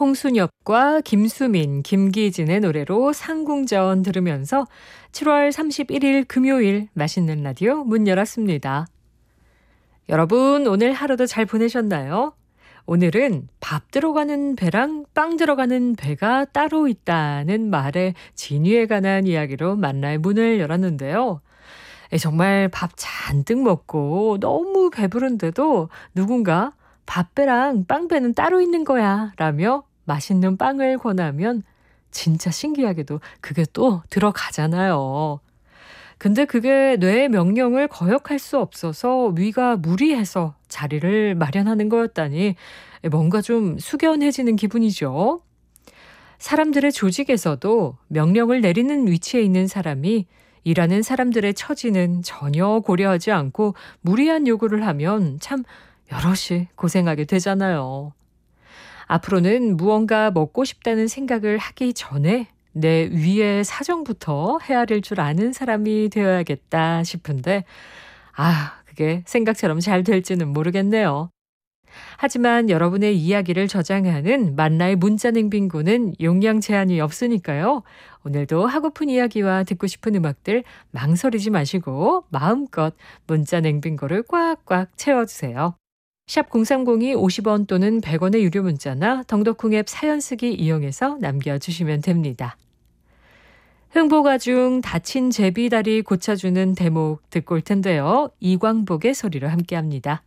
홍순엽과 김수민, 김기진의 노래로 상궁전 들으면서 7월 31일 금요일 맛있는 라디오 문 열었습니다. 여러분 오늘 하루도 잘 보내셨나요? 오늘은 밥 들어가는 배랑 빵 들어가는 배가 따로 있다는 말의 진위에 관한 이야기로 만나의 문을 열었는데요. 정말 밥 잔뜩 먹고 너무 배부른데도 누군가 밥배랑 빵배는 따로 있는 거야 라며 맛있는 빵을 권하면 진짜 신기하게도 그게 또 들어가잖아요. 근데 그게 뇌의 명령을 거역할 수 없어서 위가 무리해서 자리를 마련하는 거였다니 뭔가 좀 숙연해지는 기분이죠. 사람들의 조직에서도 명령을 내리는 위치에 있는 사람이 일하는 사람들의 처지는 전혀 고려하지 않고 무리한 요구를 하면 참 여럿이 고생하게 되잖아요. 앞으로는 무언가 먹고 싶다는 생각을 하기 전에 내 위의 사정부터 헤아릴 줄 아는 사람이 되어야겠다 싶은데 그게 생각처럼 잘 될지는 모르겠네요. 하지만 여러분의 이야기를 저장하는 만나의 문자냉빙고는 용량 제한이 없으니까요. 오늘도 하고픈 이야기와 듣고 싶은 음악들 망설이지 마시고 마음껏 문자냉빙고를 꽉꽉 채워주세요. 샵 0302 50원 또는 100원의 유료 문자나 덩덕콩 앱 사연 쓰기 이용해서 남겨주시면 됩니다. 흥보가 중 다친 제비다리 고쳐주는 대목 듣고 올 텐데요. 이광복의 소리로 함께합니다.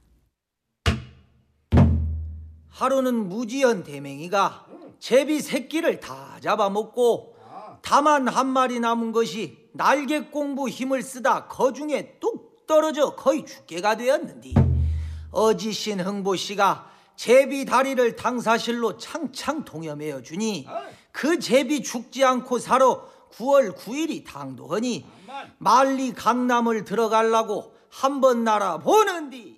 하루는 무지연 대맹이가 제비 새끼를 다 잡아먹고 다만 한 마리 남은 것이 날개 공부 힘을 쓰다 거중에 뚝 떨어져 거의 죽게가 되었는디 어지신 흥보씨가 제비 다리를 당사실로 창창 동여매어 주니 그 제비 죽지 않고 살아 9월 9일이 당도하니 말리 강남을 들어가려고 한번 날아보는디